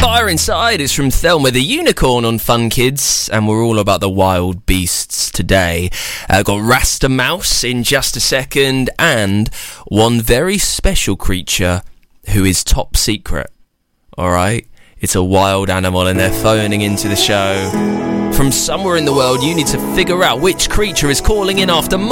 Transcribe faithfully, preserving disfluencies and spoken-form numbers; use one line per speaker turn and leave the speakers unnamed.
Fire Inside is from Thelma the Unicorn on Fun Kids, and we're all about the wild beasts today. Uh, got Rasta Mouse in just a second, and one very special creature who is top secret. Alright? It's a wild animal, and they're phoning into the show. From somewhere in the world, you need to figure out which creature is calling in after